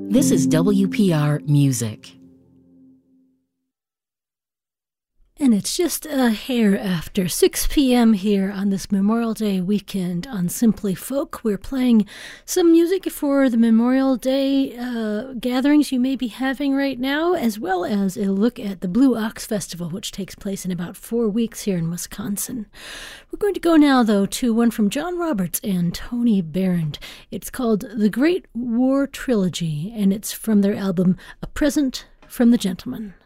This is WPR Music. And it's just a hair after 6 p.m. here on this Memorial Day weekend on Simply Folk. We're playing some music for the Memorial Day gatherings you may be having right now, as well as a look at the Blue Ox Festival, which takes place in about 4 weeks here in Wisconsin. We're going to go now, though, to one from John Roberts and Tony Behrend. It's called The Great War Trilogy, and it's from their album A Present from the Gentleman.